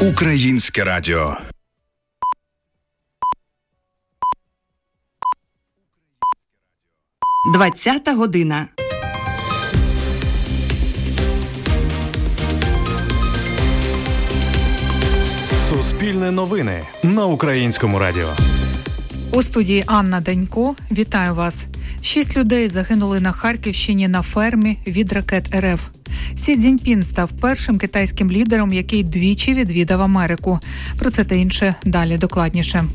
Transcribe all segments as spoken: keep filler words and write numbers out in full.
Українське радіо. двадцята година. Суспільне новини на Українському радіо. У студії Анна Данько. Вітаю вас. Шість людей загинули на Харківщині на фермі від ракет РФ. Сі Цзіньпін став першим китайським лідером, який двічі відвідав Америку. Про це та інше далі докладніше.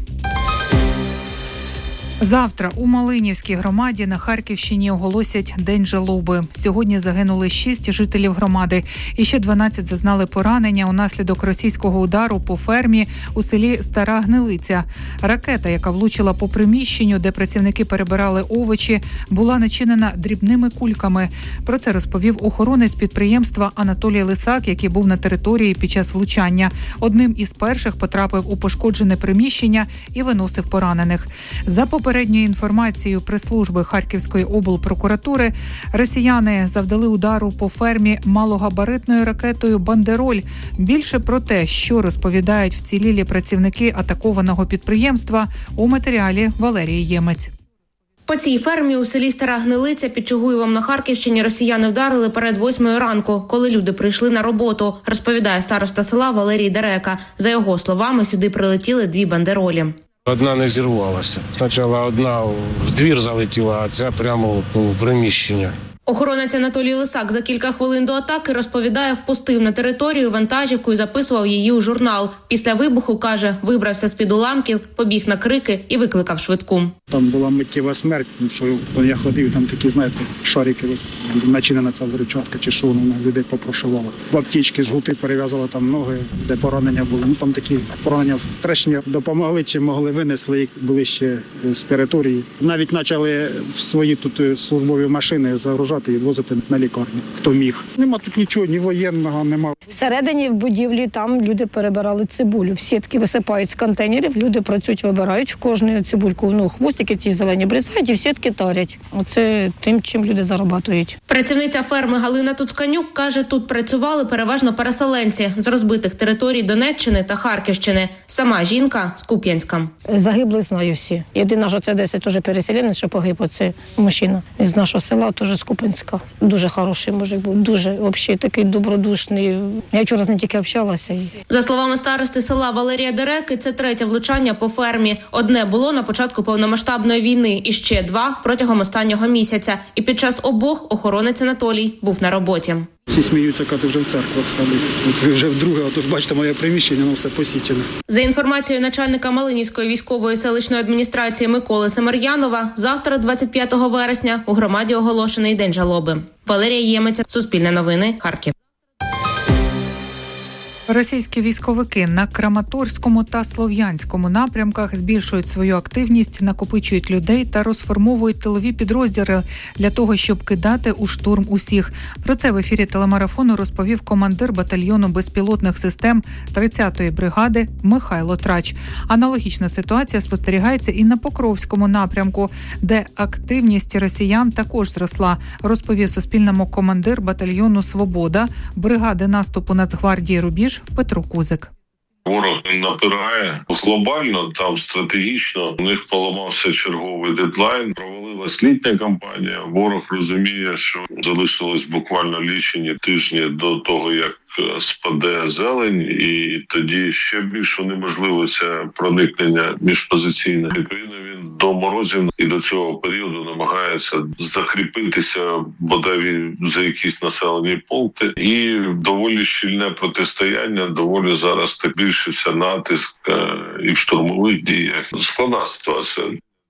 Завтра у Малинівській громаді на Харківщині оголосять День жалоби. Сьогодні загинули шість жителів громади і ще дванадцять зазнали поранення унаслідок російського удару по фермі у селі Стара Гнилиця. Ракета, яка влучила по приміщенню, де працівники перебирали овочі, була начинена дрібними кульками. Про це розповів охоронець підприємства Анатолій Лисак, який був на території під час влучання. Одним із перших потрапив у пошкоджене приміщення і виносив поранених. За попередньою інформацією прес-служби Харківської облпрокуратури, росіяни завдали удару по фермі малогабаритною ракетою «Бандероль». Більше про те, що розповідають вцілілі працівники атакованого підприємства, у матеріалі Валерії Ємець. По цій фермі у селі Стара Гнилиця під Чугуєвом на Харківщині росіяни вдарили перед восьмою ранку, коли люди прийшли на роботу, розповідає староста села Валерій Дерека. За його словами, сюди прилетіли дві бандеролі. Одна не зірвалася. Спочатку одна в двір залетіла, а ця прямо у приміщення. Охоронець Анатолій Лисак за кілька хвилин до атаки, розповідає, впустив на територію вантажівку і записував її у журнал. Після вибуху, каже, вибрався з-під уламків, побіг на крики і викликав швидку. Там була миттєва смерть, тому що я ходив, там такі, знаєте, шарики, начинена ця взривчатка, чи що вона людей попрошувала. В аптечці жгути перев'язала там ноги, де поранення були. Ну там такі поранення страшні. Допомогли, чи могли, винесли їх ближче з території. Навіть почали в свої тут службові машини загружати і відвозити на лікарню, хто міг. Нема тут нічого, ні воєнного, нема. Всередині в будівлі там люди перебирали цибулю. В сітки висипають з контейнерів, люди працюють, вибирають в кожну цибульку. Ну, хвостики ті зелені бризають і в сітки тарять. Оце тим, чим люди заробляють. Працівниця ферми Галина Туцканюк каже, тут працювали переважно переселенці з розбитих територій Донеччини та Харківщини. Сама жінка з Куп'янська. Загибли, знаю всі. Єдине, що це десь теж переселенець, що погиб, оце мужчина. З нашого села, теж з Куп'янська. Дуже хороший мужик був, дуже, взагалі, такий добродушний. Я вчора з ним тільки общалася. За словами старости села Валерія Дереки, це третє влучання по фермі. Одне було на початку повномасштабної війни і ще два протягом останнього місяця. І під час обох охоронець Анатолій був на роботі. Всі сміються, коли ти вже в церкву сходив. Ви вже вдруге, отож, бачите, моє приміщення, воно все посічене. За інформацією начальника Малинівської військової селищної адміністрації Миколи Семер'янова, завтра, двадцять п'ятого вересня, у громаді оголошений День жалоби. Валерія Ємець, Суспільне новини, Харків. Російські військовики на Краматорському та Слов'янському напрямках збільшують свою активність, накопичують людей та розформовують тилові підрозділи для того, щоб кидати у штурм усіх. Про це в ефірі телемарафону розповів командир батальйону безпілотних систем тридцятої бригади Михайло Трач. Аналогічна ситуація спостерігається і на Покровському напрямку, де активність росіян також зросла, розповів Суспільному командир батальйону «Свобода» бригади наступу Нацгвардії «Рубіж» Петро Кузик. Ворог напирає глобально, там стратегічно. У них поламався черговий дедлайн, провалилась літня кампанія. Ворог розуміє, що залишилось буквально лічені тижні до того, як спаде зелень, і тоді ще більше неможливо це проникнення міжпозиційне. Відповідно, він до морозів і до цього періоду намагається закріпитися бодай за якісь населені пункти. І доволі щільне протистояння, доволі зараз так більшився натиск і в штурмових діях. Складна ситуація.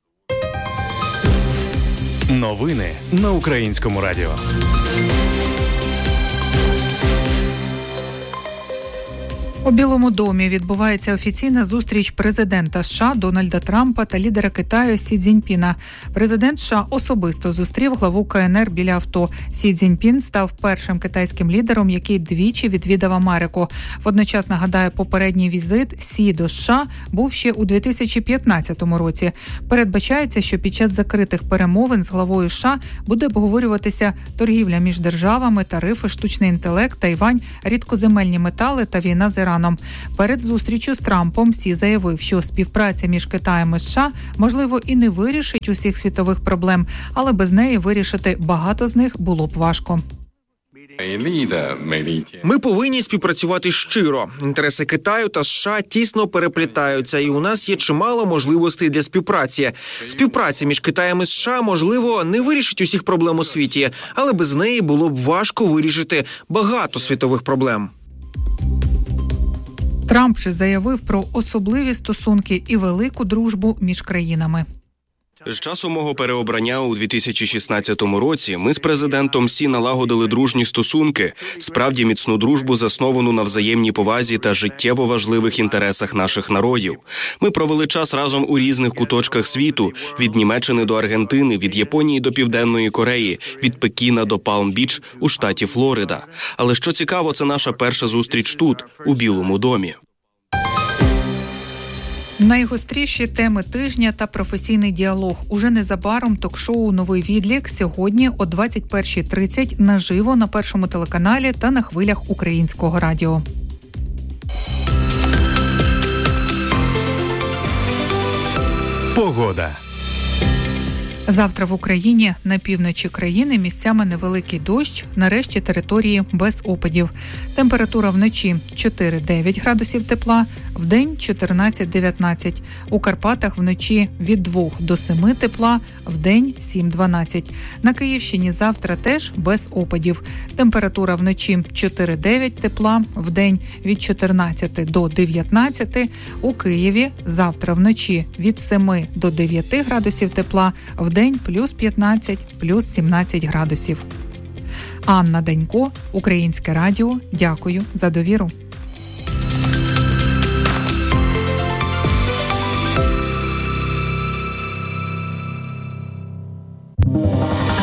Новини на Українському радіо. У Білому домі відбувається офіційна зустріч президента США Дональда Трампа та лідера Китаю Сі Цзіньпіна. Президент США особисто зустрів главу Ка Ен Ер біля авто. Сі Цзіньпін став першим китайським лідером, який двічі відвідав Америку. Водночас, нагадаю, попередній візит Сі до США був ще у дві тисячі п'ятнадцятому році. Передбачається, що під час закритих перемовин з главою США буде обговорюватися торгівля між державами, тарифи, штучний інтелект, Тайвань, рідкоземельні метали та війна з Іраном. Іраном. Перед зустрічю з Трампом Сі заявив, що співпраця між Китаєм і США, можливо, і не вирішить усіх світових проблем, але без неї вирішити багато з них було б важко. Ми повинні співпрацювати щиро. Інтереси Китаю та США тісно переплітаються, і у нас є чимало можливостей для співпраці. Співпраця між Китаєм і США, можливо, не вирішить усіх проблем у світі, але без неї було б важко вирішити багато світових проблем. Трамп же заявив про особливі стосунки і велику дружбу між країнами. З часу мого переобрання у дві тисячі шістнадцятому році ми з президентом Сі налагодили дружні стосунки, справді міцну дружбу, засновану на взаємній повазі та життєво важливих інтересах наших народів. Ми провели час разом у різних куточках світу, від Німеччини до Аргентини, від Японії до Південної Кореї, від Пекіна до Палм-Біч у штаті Флорида. Але що цікаво, це наша перша зустріч тут, у Білому домі. Найгостріші теми тижня та професійний діалог. Уже незабаром ток-шоу «Новий відлік» сьогодні о двадцять перша тридцять наживо на Першому телеканалі та на хвилях Українського радіо. Погода. Завтра в Україні на півночі країни місцями невеликий дощ, на решті території без опадів. Температура вночі чотири-дев'ять градусів тепла, вдень чотирнадцять-дев'ятнадцять. У Карпатах вночі від двох до семи тепла, вдень сім-дванадцять. На Київщині завтра теж без опадів. Температура вночі чотири-дев'ять тепла, вдень від чотирнадцяти до дев'ятнадцяти. У Києві завтра вночі від семи до дев'яти градусів тепла, вдень плюс п'ятнадцять, плюс сімнадцять градусів. Анна Данько, Українське радіо. Дякую за довіру.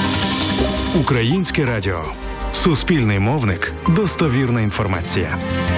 Українське радіо. Суспільний мовник. Достовірна інформація.